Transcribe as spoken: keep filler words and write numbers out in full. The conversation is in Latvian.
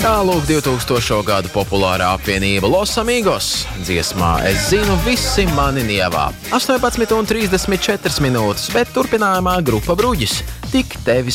Tālūk divtūkstošo gadu populārā apvienība Los Amigos dziesmā Es zinu, visi mani nievā. astoņpadsmit un trīsdesmit četras minūtes, bet turpinājumā grupa Bruģis. Tik tevis